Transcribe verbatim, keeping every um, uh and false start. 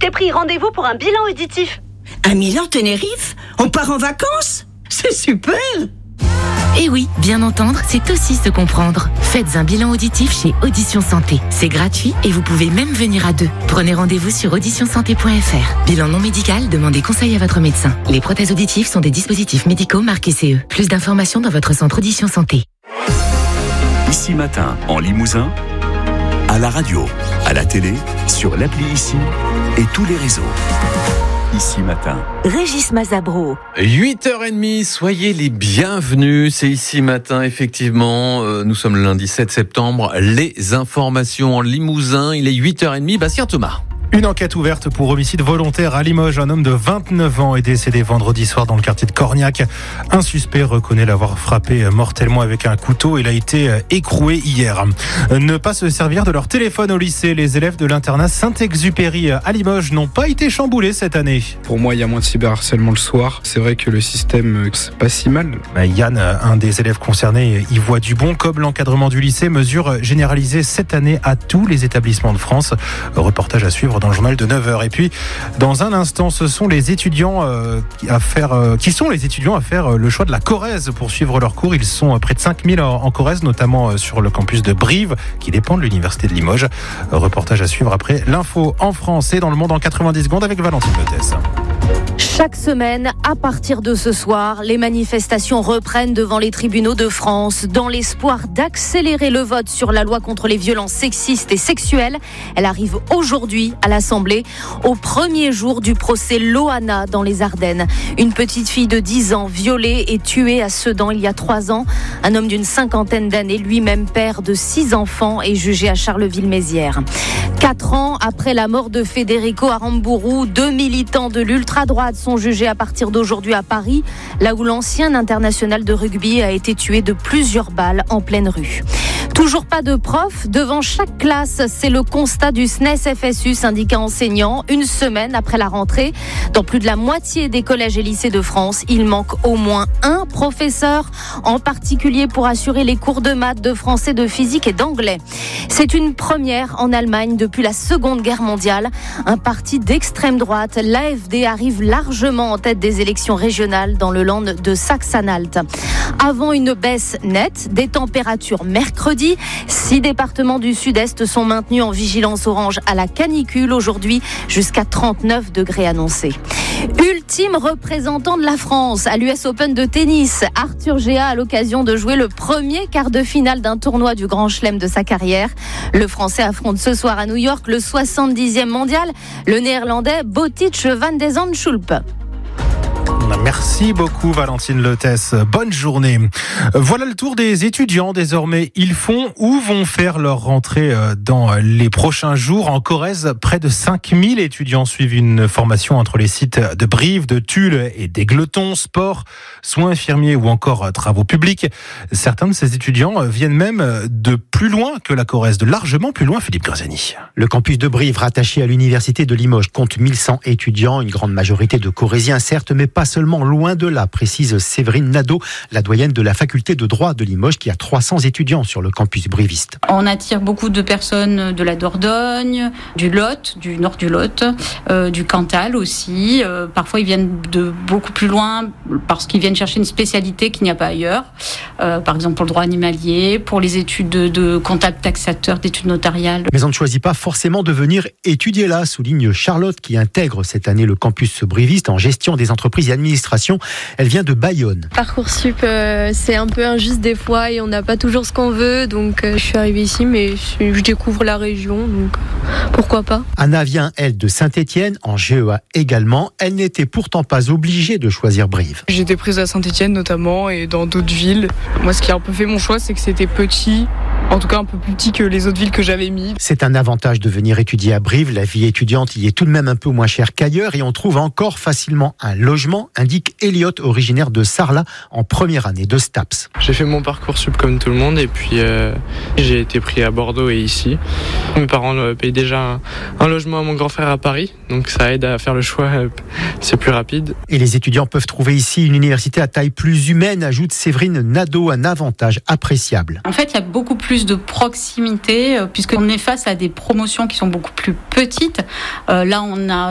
t'ai pris rendez-vous pour un bilan auditif. Un Milan Tenerife ? On part en vacances ? C'est super ! Eh oui, bien entendre, c'est aussi se comprendre. Faites un bilan auditif chez Audition Santé. C'est gratuit et vous pouvez même venir à deux. Prenez rendez-vous sur audition santé point f r. Bilan non médical, demandez conseil à votre médecin. Les prothèses auditives sont des dispositifs médicaux marqués C E. Plus d'informations dans votre centre Audition Santé. Ici Matin, en Limousin, à la radio, à la télé, sur l'appli Ici et tous les réseaux. Ici Matin. Régis Mazabro. huit heures trente, soyez les bienvenus. C'est Ici Matin, effectivement. Euh, nous sommes le lundi sept septembre. Les informations en Limousin. Il est huit heures trente. Bastien Thomas. Une enquête ouverte pour homicide volontaire à Limoges. Un homme de vingt-neuf ans est décédé vendredi soir dans le quartier de Corniac. Un suspect reconnaît l'avoir frappé mortellement avec un couteau. Il a été écroué hier. Ne pas se servir de leur téléphone au lycée. Les élèves de l'internat Saint-Exupéry à Limoges n'ont pas été chamboulés cette année. Pour moi, il y a moins de cyberharcèlement le soir. C'est vrai que le système, c'est pas si mal. Yann, un des élèves concernés, y voit du bon. Comme l'encadrement du lycée, mesure généralisée cette année à tous les établissements de France. Reportage à suivre dans le journal de neuf heures. Et puis, dans un instant, ce sont les étudiants euh, à faire, euh, qui sont les étudiants à faire euh, le choix de la Corrèze pour suivre leurs cours. Ils sont euh, près de cinq mille en, en Corrèze, notamment euh, sur le campus de Brive, qui dépend de l'université de Limoges. Euh, reportage à suivre après l'info en France et dans le monde en quatre-vingt-dix secondes avec Valentine Lotès. Chaque semaine, à partir de ce soir, les manifestations reprennent devant les tribunaux de France dans l'espoir d'accélérer le vote sur la loi contre les violences sexistes et sexuelles. Elle arrive aujourd'hui à l'Assemblée, au premier jour du procès Loana dans les Ardennes. Une petite fille de dix ans violée et tuée à Sedan il y a trois ans. Un homme d'une cinquantaine d'années, lui-même père de six enfants, est jugé à Charleville-Mézières. Quatre ans après la mort de Federico Aramburu, deux militants de l'ultra-droite sont jugés à partir d'aujourd'hui à Paris, là où l'ancien international de rugby a été tué de plusieurs balles en pleine rue. Toujours pas de profs devant chaque classe, c'est le constat du S N E S F S U, syndicat enseignant. Une semaine après la rentrée, dans plus de la moitié des collèges et lycées de France, il manque au moins un professeur, en particulier pour assurer les cours de maths, de français, de physique et d'anglais. C'est une première en Allemagne depuis la Seconde Guerre mondiale. Un parti d'extrême droite, l'A F D, arrive largement en tête des élections régionales dans le Land de Saxe-Anhalt. Avant une baisse nette des températures mercredi, six départements du sud-est sont maintenus en vigilance orange à la canicule aujourd'hui, jusqu'à trente-neuf degrés annoncés. Ultime représentant de la France à l'U S Open de tennis, Arthur Géat a l'occasion de jouer le premier quart de finale d'un tournoi du Grand Chelem de sa carrière. Le Français affronte ce soir à New York le soixante-dixième mondial, le Néerlandais Botic van de Zandschulp. Merci beaucoup Valentine Lotès. Bonne journée. Voilà le tour des étudiants. Désormais, ils font ou vont faire leur rentrée dans les prochains jours. En Corrèze, près de cinq mille étudiants suivent une formation entre les sites de Brive, de Tulle et d'Égletons, sport, soins infirmiers ou encore travaux publics. Certains de ces étudiants viennent même de plus loin que la Corrèze, de largement plus loin, Philippe Grazani. Le campus de Brive, rattaché à l'université de Limoges, compte mille cent étudiants, une grande majorité de Corréziens certes, mais pas seulement, loin de là, précise Séverine Nadeau, la doyenne de la faculté de droit de Limoges, qui a trois cents étudiants sur le campus briviste. On attire beaucoup de personnes de la Dordogne, du Lot, du nord du Lot, euh, du Cantal aussi. Euh, parfois, ils viennent de beaucoup plus loin parce qu'ils viennent chercher une spécialité qu'il n'y a pas ailleurs. Euh, par exemple, pour le droit animalier, pour les études de, de comptable taxateur, d'études notariales. Mais on ne choisit pas forcément de venir étudier là, souligne Charlotte, qui intègre cette année le campus briviste en gestion des entreprises et administration. Elle vient de Bayonne. Parcoursup, euh, c'est un peu injuste des fois et on n'a pas toujours ce qu'on veut. Donc euh, je suis arrivée ici, mais je, je découvre la région, donc pourquoi pas. Anna vient, elle, de Saint-Étienne, en G E A également. Elle n'était pourtant pas obligée de choisir Brive. J'étais prise à Saint-Étienne notamment et dans d'autres villes. Moi, ce qui a un peu fait mon choix, c'est que c'était petit. En tout cas, un peu plus petit que les autres villes que j'avais mis. C'est un avantage de venir étudier à Brive. La vie étudiante y est tout de même un peu moins chère qu'ailleurs et on trouve encore facilement un logement, indique Elliot, originaire de Sarlat, en première année de STAPS. J'ai fait mon Parcoursup comme tout le monde et puis euh, j'ai été pris à Bordeaux et ici. Mes parents euh, payent déjà un, un logement à mon grand frère à Paris, donc ça aide à faire le choix, euh, c'est plus rapide. Et les étudiants peuvent trouver ici une université à taille plus humaine, ajoute Séverine Nadeau, un avantage appréciable. En fait, il y a beaucoup plus de proximité, euh, puisqu'on est face à des promotions qui sont beaucoup plus petites. Euh, là, on a